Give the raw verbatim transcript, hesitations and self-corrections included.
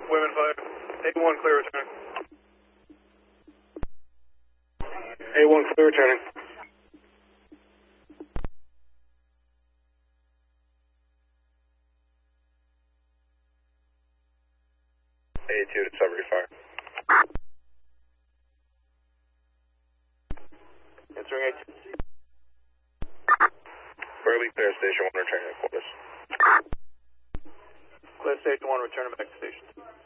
Women five. A one clear returning. A one clear returning. A two Discovery Fire. Answering A two. Burley, clear station one, returning to quarters. Clear station one, returning back to station two.